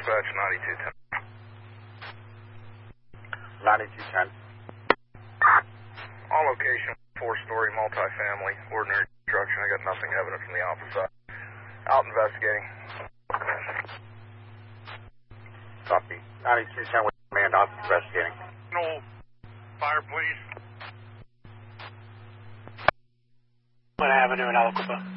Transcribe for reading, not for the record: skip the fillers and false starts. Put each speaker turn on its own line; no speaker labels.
dispatch
9210.
9210.
On location, 4-story multifamily, ordinary construction. I got nothing evident from the office side. Out investigating.
Copy. 9210 with command office investigating.
No fire, please.
What Avenue in Aliquippa?